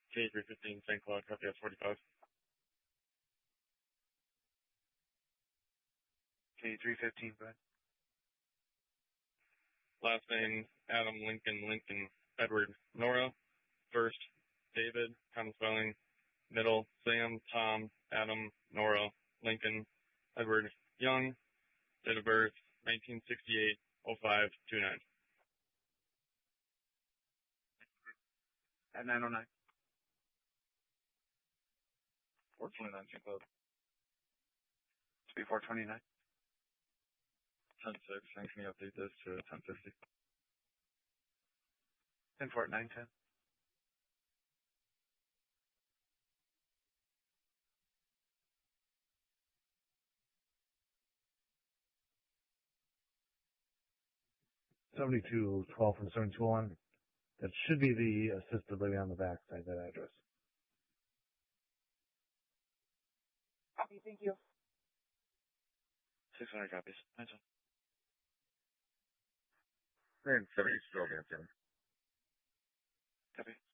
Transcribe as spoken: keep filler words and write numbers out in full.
K three fifteen Saint Cloud, copy S forty-five. K three fifteen, go ahead. Last name, Adam, Lincoln, Lincoln, Edward, Nora. First, David, common spelling. Middle, Sam, Tom, Adam, Nora, Lincoln, Edward, Young. Date of birth, nineteen sixty-eight oh five twenty-nine. At nine oh nine. four twenty-nine, Saint Cloud. It's before twenty-nine. ten six, and can you update this to ten fifty? ten four at nine ten. seventy-two twelve from seventy-two oh one. That should be the assisted living on the back side of that address. Copy, thank you. six hundred copies. Nice one. And seventy still dancing. Copy.